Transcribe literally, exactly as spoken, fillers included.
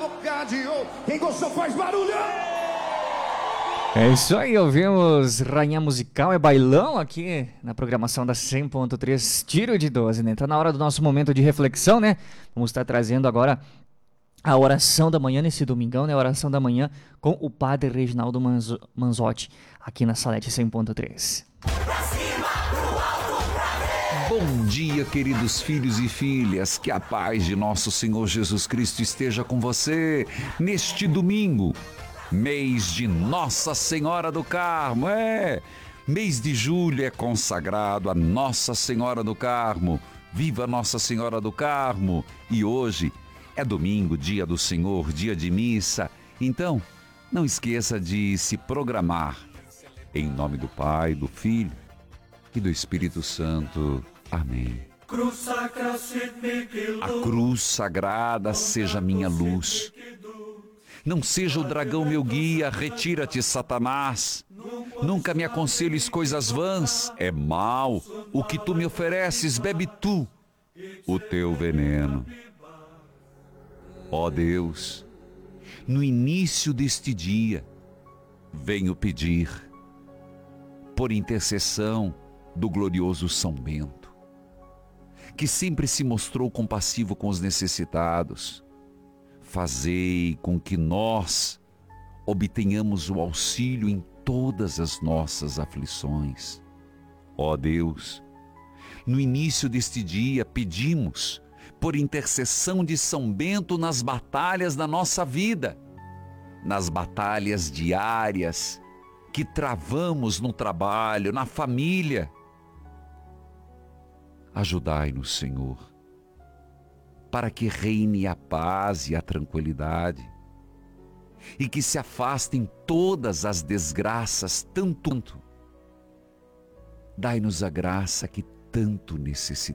boca de ouro. Quem gostou faz barulho! É isso aí, ouvimos Rainha Musical, é bailão aqui na programação da cem ponto três, Tiro de doze, né? Tá na hora do nosso momento de reflexão, né? Vamos estar trazendo agora a oração da manhã nesse domingão, né? A oração da manhã com o Padre Reginaldo Manzo- Manzotti, aqui na Salete cem ponto três. Bom dia, queridos filhos e filhas, que a paz de nosso Senhor Jesus Cristo esteja com você neste domingo, mês de Nossa Senhora do Carmo. É, mês de julho é consagrado a Nossa Senhora do Carmo. Viva Nossa Senhora do Carmo! E hoje é domingo, dia do Senhor, dia de missa. Então, não esqueça de se programar. Em nome do Pai, do Filho e do Espírito Santo. Amém. A cruz sagrada seja minha luz. Não seja o dragão meu guia, retira-te, Satanás. Nunca me aconselhes coisas vãs, é mal. O que tu me ofereces, bebe tu o teu veneno. Ó Deus, no início deste dia, venho pedir, por intercessão do glorioso São Bento, que sempre se mostrou compassivo com os necessitados, fazei com que nós obtenhamos o auxílio em todas as nossas aflições. Ó Deus, no início deste dia pedimos, por intercessão de São Bento, nas batalhas da nossa vida, nas batalhas diárias que travamos no trabalho, na família. Ajudai-nos, Senhor, para que reine a paz e a tranquilidade e que se afastem todas as desgraças, tanto. Dai-nos a graça que tanto necessitamos.